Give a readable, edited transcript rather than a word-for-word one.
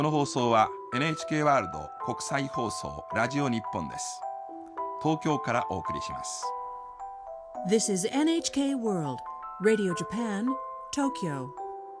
この放送は NHK ワールド国際放送ラジオ日本です。東京からお送りします。 This is NHK World Radio Japan, Tokyo.